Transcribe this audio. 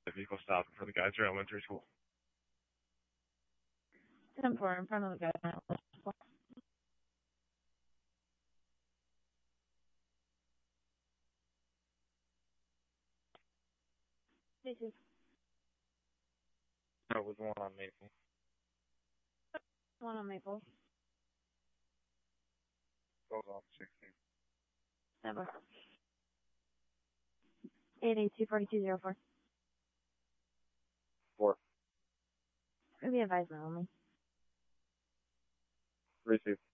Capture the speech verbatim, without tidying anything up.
The vehicle stopped in front of the Geyser Elementary School. ten four in front of the Geyser Elementary School. This is That was one on Maple. one on Maple. Goes off sixteen. Never. eight eight two four two zero four. Four. Maybe advisement only. Receive.